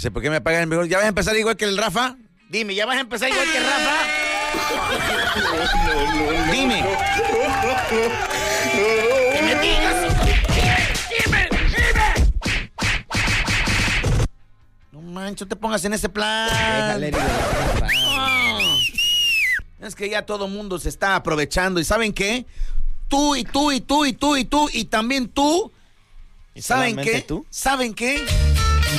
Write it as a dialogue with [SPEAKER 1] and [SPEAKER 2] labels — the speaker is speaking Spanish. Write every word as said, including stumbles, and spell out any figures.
[SPEAKER 1] sé por qué me pagan mejor. ¿Ya vas a empezar igual que el Rafa? Dime, ¿ya vas a empezar igual que el Rafa? Dime. Que me digas. Dime, dime, dime. No manches, no te pongas en ese plan.
[SPEAKER 2] Déjale, déjale.
[SPEAKER 1] Oh. Es que ya todo mundo se está aprovechando. ¿Y saben qué? Tú y tú y tú y tú y tú y también tú.
[SPEAKER 2] ¿Y
[SPEAKER 1] ¿Saben
[SPEAKER 2] solamente
[SPEAKER 1] qué?
[SPEAKER 2] tú?
[SPEAKER 1] ¿Saben qué?